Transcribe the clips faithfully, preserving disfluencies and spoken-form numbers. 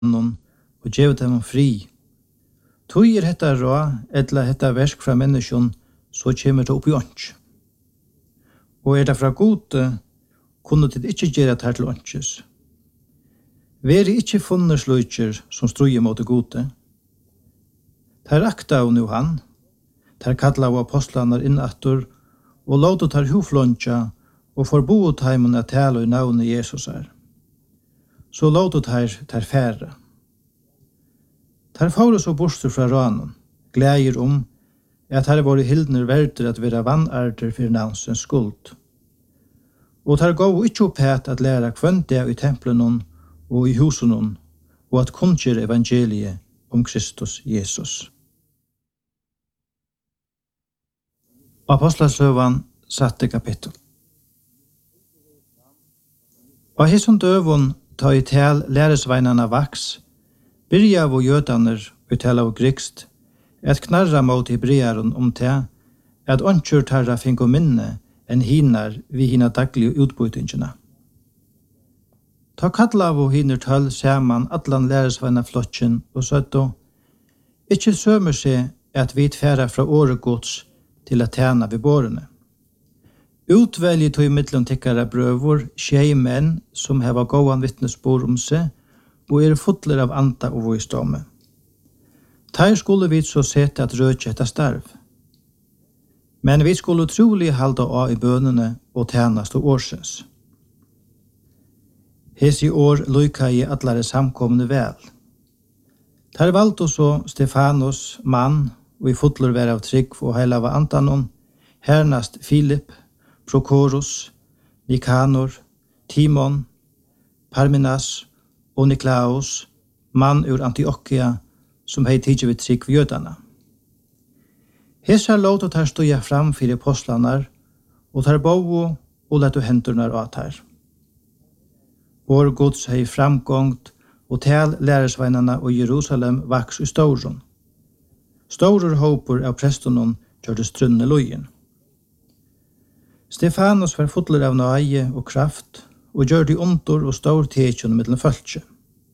noen og gjeve dem fri. Tøy er hetta rå, etla hetta versk fra menneskjon, så kommer det opp i ånds. Og er det fra gode, kunne det ikke gjøre det her til ånds. Veri ikke funne sløyker som struer mot det gode. Der akta av nu han, der kalla av apostlanar innattur, og låta tar huflonja, og forbo taimen at tala i navnet Jesus er. Så låta tar tar færre. Tar fåre så borster fra ranen, glæger om at her var hildner verder at være vannarter for navnsens skuld. Og tar gå ikke opp het at lære kvønte i templen og i husen, og at kunnskjer evangeliet om Kristus Jesus. Apostlasøvan satte kapittel. Og hisson døvun ta i tel læresveinarna vaks, byrja av jødaner og tel av grikst, et knarra mot hebrearen om te, at åndsjur tarra finko minne enn hinar vi hina daglige utbytingina. Ta kalla av hinner tøll saman atlan læresveina flotjen og søtto, ikkje sømer seg at vi tfæra fra åregods til at tjena ved bårene. Utvelje tog i middelen tikkara brøvor, tjei menn som heva gåan vittnesbord om seg, og er fotler av anta og visdomme. Ter skulle vi så sette at rødje etta starv. Men vi skulle trolig halda av i bønene og tjenast og årsens. Hes i år lykka i atlare samkomne vel. Ter valgte så Stefanos, mann, og i fotler vær av trygg og heila av antanon, hernast Filip, Prokorus, Nikanor, Timon, Parmenas og Niklaus, mann ur Antiochia, som hei tidsi vi trygg for jødana. Hesar låt at her stod fram fyrir apostlanar, og tar bovo og lett og hendurnar at her. Vår gods hei framgångt, og tel læresveinarna og Jerusalem vaks i stauron. Staurur håpur av prestonon gjørte strunne lojen. Stefanos var fotler av nøye og kraft, og gjør de ontor og staur tekjon mellom følge.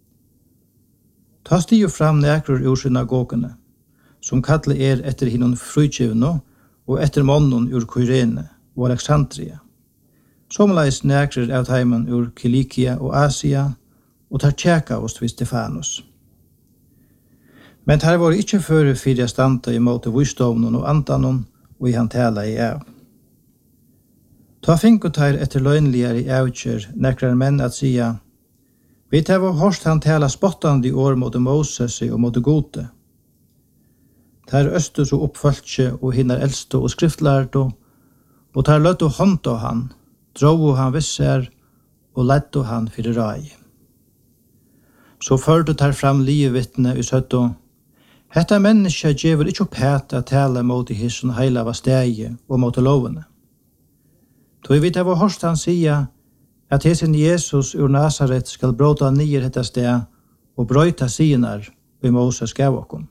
Ta stiger fram nekror ur synagogene, som kallar er etter hinnon frutjivno og etter månnen ur Kyrene og Alexandria. Somleis nekror av teimen ur Kilikia og Asia, og tar tjeka oss vid Stefanos. Men her var ikke føre fyrir standa i måte visdomnen og andanon, og i han tala i av. Ta finkot her etter løgnligere i avkjør, nekrar menn at sia, vi tar var hårst han tala spottande i år mot Moses og mot gode. Tar østus og oppfølgje og hinnar eldste og skriftlærdo, og tar løtt og hånd av han, drog han visser, og lett han fyrir rai. Så førte tar fram livevittne i søtto, hetta menneska djever ikkje opphet at tala mot i hisson heila var stegi og mot lovene. Tog vi tar var hårst han sia, at hesen Jesus ur Nazaret skal bråta nyer hetta steg og brøyta sinar vi Moses gav okkom.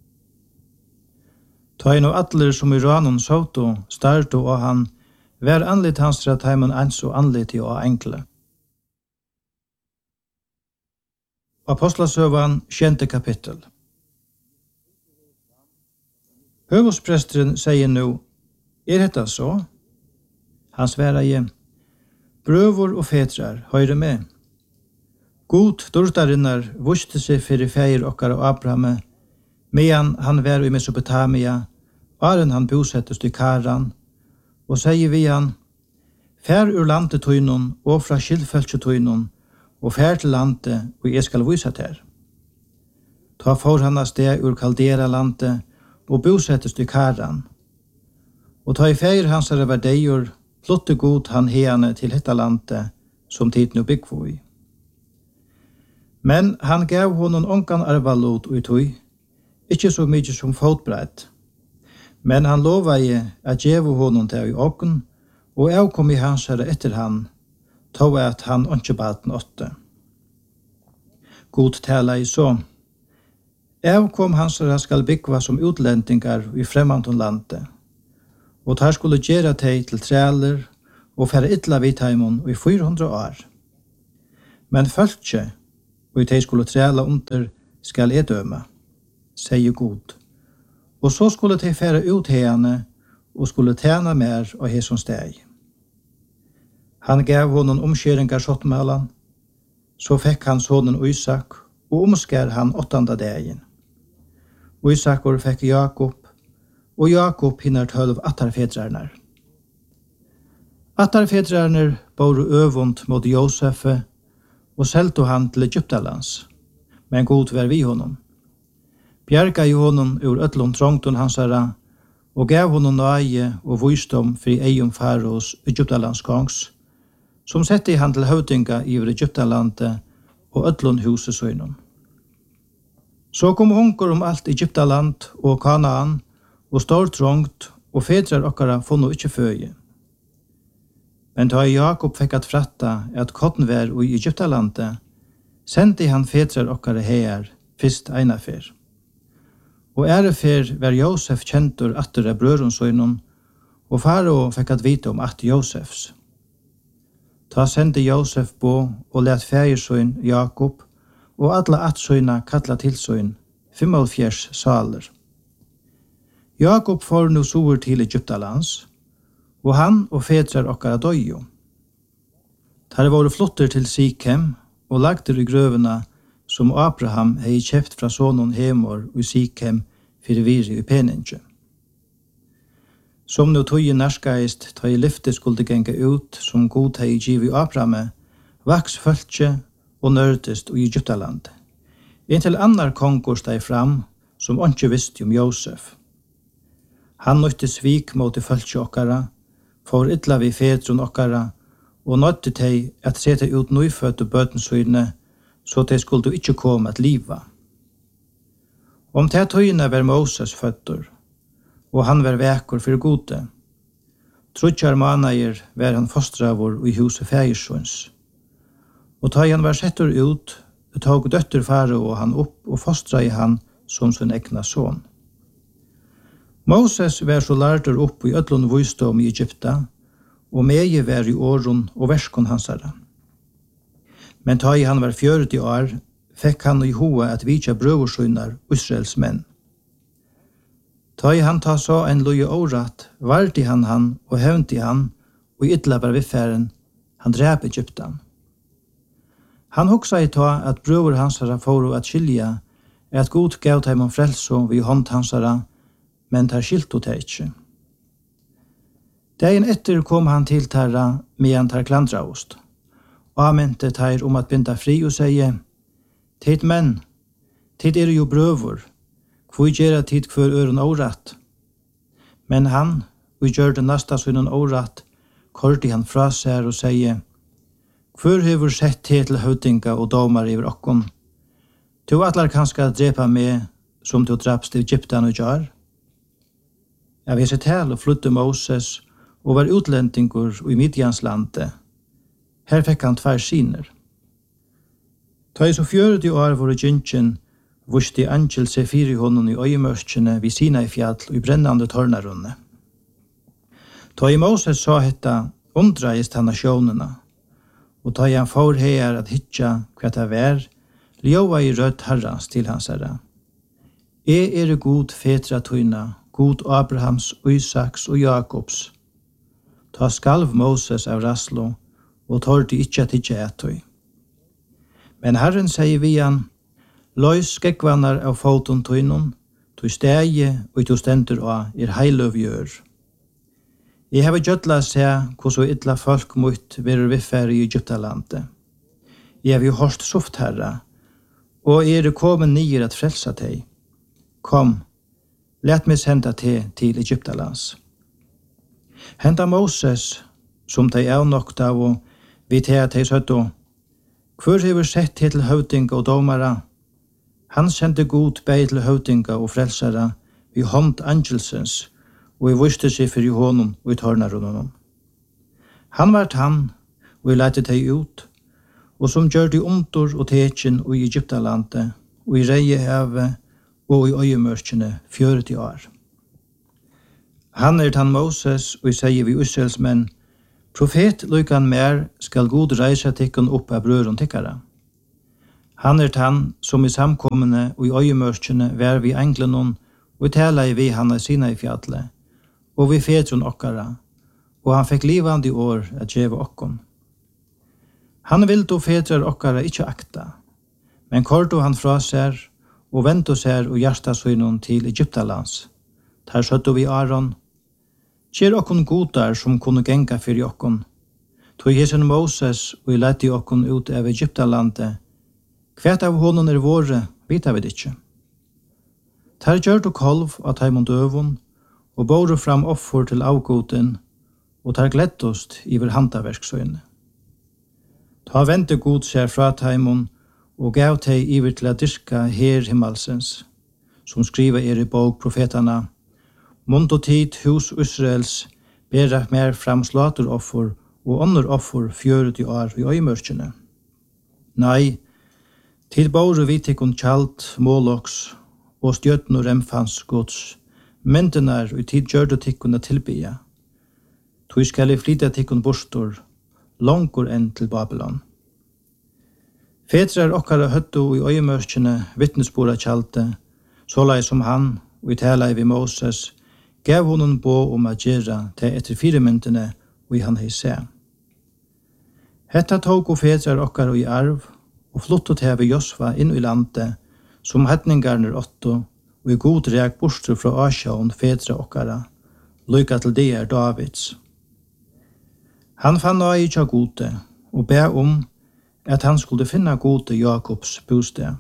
Ta inn og atler som i ranon såto, starto og han, vær anlitt hans til at heimen ans og anlitt i og enkle. Apostlasøvan, kjente kapittel. Høvospresteren sier nu, er detta så? Han sværa i, brøvor og fetrar, høyre med. God dortarinnar vuste seg fyrir feir okkar og Abrahame, medan han var i Mesopotamia, varen han bosettest i Karan, og sier vi han, fær ur landet tøynon og fra skildføltsetøynon, og fær til landet, og jeg skal vise ter. Ta for han av sted ur Kaldera landet, og bosettest i Karan. Og ta i feir hans er verdeier, flotte god han heane til hetta landet, som tid nu byggvo i. Men han gav honom onkan arvalot og i tøy, ikkje så mykje som fotbreit. Men han lovaje at gjevo honom til i åkken, og jeg kom i hans herre etter han, tog at han ikke baden åtte. God tala i så. Jeg kom hans herre skal byggva som utlendingar i fremmandon landet, og tar skulle gjøre teg til træler og fære ytla vidheimon i fyrahundra år. Men følge, og de skulle træla under skal jeg døme, sier god. Og så skulle de fære ut henne og skulle tjene mer av hesson steg. Han gav honom omkjøringar sottmalan, så fikk han sonen Isak, og omskær han åttanda dagen. Isakor fikk Jakob, og Jakob hinner tølv attarfedrarnar. Attarfedrarnar bor øvund mot Josefe, og selte han til Egyptalands, men god var vi honom. Bjerga i honom ur ötlund trångtun hansara, og gav honom nøye og visdom fri eium Faros Egyptalands kongs, som sette han til høvdinga i Egyptalandet og ötlund huset søgnon. Så kom hunker om alt Egyptaland og Kanaan, og stor trångt, og fedrar okkara funno ikkje føye. Men da Jakob fikk at fratta at kotten var i Egyptalandet, sendte han fedrar okkara her, fyrst einafer. Og ærefer var Josef kjentur atter av brøronsøgnon, og Faro fikk at vite om at Josefs. Ta sendte Josef på og let feiersøgn Jakob, og alle atsøgna kalla tilsøgn, femogfjers saler. Jakob får nu sover til Egyptalands, og han og fedrar okkara døyo. Der var flotter til Sikhem, og lagter i grøvene som Abraham hei kjøpt fra sonen Hemor i Sikhem fyrir viri i peninge. Som nu tøye nærskaist, ta i lyfte skulle genga ut, som god hei givi Abraham, vaks følge og nørdest i Egyptaland. Inntil annar kongur steg fram, som ikke visste om Josef. Han nøytte svik mot i følge okkara, for ytla vi fedron okkara, og nøytte teg at sette ut nøyfødde bøtensøyne, så de skulle ikke komme at liva. Om te tøyne var Moses føtter, og han var vekur for gode. Trutjar manager var han fostravor i huset Fægersons. Og ta han var setter ut, tog døtter fare og han opp og fostra i han som sin egna son. Moses var så lærter opp i ødlund visdom i Egypta, og meie var i åren og verskon hansara. Men ta i han var fjørti år, fikk han i hoa at vitja brøversøynar Israels menn. Ta i han ta så en loje året, varti han han og hevnti han, og ytla var viffæren, han drep Egyptan. Han hoksa i ta at brøver hansara får at skilja, at god gav dem om frelso vid hånd hansara, men tar skilt og teitje. Dagen etter kom han til tarra, medan tar klandraost, og amente tar om at binda fri og seie, «Tid menn, tid er jo brøver, hvor gjerra tid kvar øren åratt?» Men han, og gjør det nasta sunnen åratt, korti han fra seg og seie, «Hvor hever sett til til høvdinga og domar iver okkon? Tu atlar kanska drepa med, som tu drapst i Egyptan og jar?» Jeg vil se til og flytte Moses, og var utlendingur i Midjans lande. Her fikk han tvær siner. Ta i så fjørti år var gynnsjen, vusti angel se fyri honom i øyemørkjene vid sina i fjall og i brennande tornarunne. Ta i Moses sa hetta, undreist han nasjonene, og ta i han får her at hitja hva det var, ljova i rødt herrans til hans herre. E er god fetra tøyna, god Abrahams, Isaks og Jakobs. Ta skalv Moses av Raslo, og tar de ikke til tjætøy. Men Herren sier vi han, løys skekvannar av foton tøynon, tøy stegi og tøy stendur av er heiløvgjør. Jeg har gjøtla se hvordan ytla folk mot være viffære i Egyptalandet. Jeg har jo hørt soft herra, og er kommet nyer at frelsa teg. Kom, let meg senda teg til Egyptalands. Henta Moses, som de er nokt av, og vi teg at de søtto, hvor hever sett til høvdinga og domara? Han sendte god beid til høvdinga og frelsara vi hånd angelsens, og vi viste seg for i honom og i tornarunnen. Han var han, og vi lette deg ut, og som gjør de omtor og tekjen og i Egyptalandet, og i Reiehave og i øyemørkene fjørti år. Han er han Moses, og i sier vi Israels menn, profet lykan mer skal god reisa tikkun opp av brøren tikkara. Han er tann som i samkommende og i øyemørkene vær vi englenon og tala i vi han i sina i fjallet, og vi fedron okkara, og han fikk livande år at djeva okkon. Han vildu fedrar okkara ikkje akta, men kordo han fra sær, og ventu sær og hjärsta synon til Egyptalands. Der søttu vi Aron, kjer okkon godar som kunne genga fyrir okkon, tog hesen Moses og i leti okkon ut av Egyptalandet, kvært av honom er våre, vita vi ikkje. Der gjør du kolv av taimon døvun, og båre fram offer til avgoten, og tar gleddost iver handaverksøyne. Ta vente god sær fra taimon, og gav teg iver til at dyrka her himmalsens, som skriva er i bok profetana, mund og tid hus Israels, bera mer fram slateroffer og andre offer fjøret i år i øymørkene. Nei, til båre vi tikkun kjalt måloks, og stjøtten og remfans gods, mentenar og tid gjør det tikkun at tilbya. Tog skal jeg flytta tikkun bostor, langkur enn til Babylon. Fedrar okkara høttu i øymørkene vittnesbora kjalte, sålai som han, og i tala vi Moses, gav honom bo om a gjera til etter fire myndene og i han hei se. Hetta tog og fedrar okkara i arv, og flottot heve Josva inn i landet, som hetningarner åtto, og i god rek bostur fra Asjaun fedra okkara, lykka til det er Davids. Han fann av i tja gode, og be om at han skulle finna gode Jakobs bosted.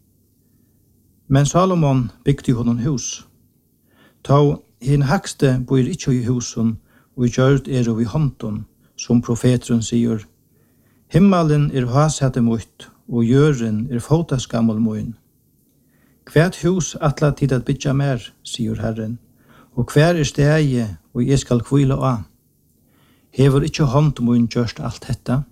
Men Salomon bygde honom hus. Ta hin hakste bor ikkje i husen, og i gjørd er og i hånden, som profeteren sier, himmelen er hasete mot, og jøren er fotaskammel moin. Hvert hus atla tid at bytja mer, sier Herren, og hver er stegi, og jeg skal kvile av. Hever ikkje hånd moin gjørst alt detta?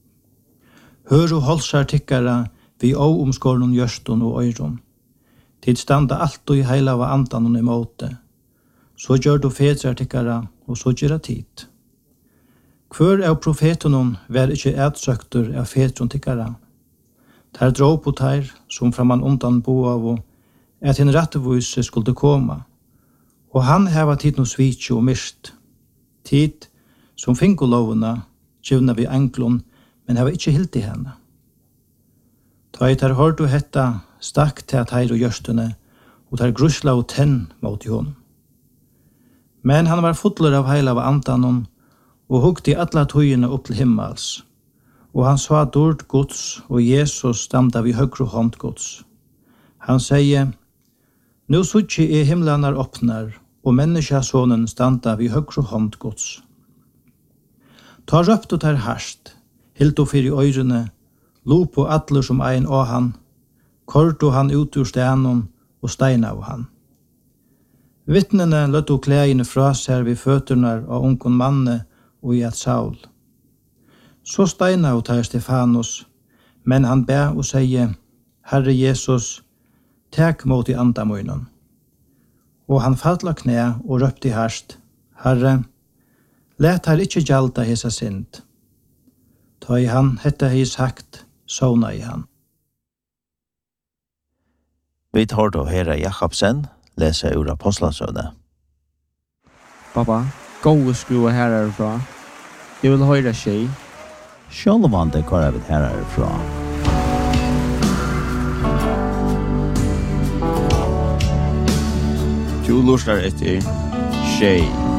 Hør og holsar tikkara vi å omskårnon gjørston og øyron. Tid standa alt og i heila av andan og i måte. Så gjør du fedrar tikkara, og så gjør tid. Hver av profetonon var ikkje edsøkter av fedron tikkara. Der dro på teir, som framan undan bo av, at en rettevise skulle koma. Og han heva tid no svitje og mist. Tid som fingolovuna, givna vi englon, men heva ikkje hilt i henne. Ta i tar hørdu hetta, stakk til at heir og gjørstene, og tar grusla og tenn mot honom. Men han var fotler av heila av andanon, og hugti alla tøyene opp til himmels. Og han sa dord Guds, og Jesus standa vid høgru hånd Guds. Han sier, nu sutsi er himlanar åpnar, og menneskjasonen standa vid høgru hånd Guds. Ta røpt og tar harst, hilt og fyr i øyrene, lo på atler som ein av han, kort og han ut ur stenon og stein av han. Vittnene løtt og klægene fra seg vid føternar av unkon manne og i et Saul. Så steina og tar Stefanus, men han be og sier, Herre Jesus, tek mot i andamøynen. Og han falla knæ og røpte harst, Herre, let her ikkje gjalda hesa synd. Ta i han, hetta hei sagt, sovna i han. Vi tar då Herre Jakobsen, lesa ur Apostlasøvne. Pappa, gå og skrua her herfra. Jeg vil høyre tjej. Sjølvan det kvar jeg vil her herfra. Du lustar etter tjej.